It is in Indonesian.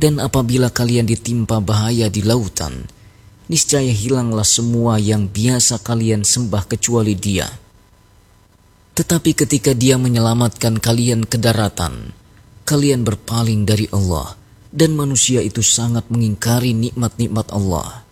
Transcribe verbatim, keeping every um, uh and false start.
Dan apabila kalian ditimpa bahaya di lautan, niscaya hilanglah semua yang biasa kalian sembah kecuali Dia. Tetapi ketika Dia menyelamatkan kalian ke daratan, kalian berpaling dari Allah, dan manusia itu sangat mengingkari nikmat-nikmat Allah.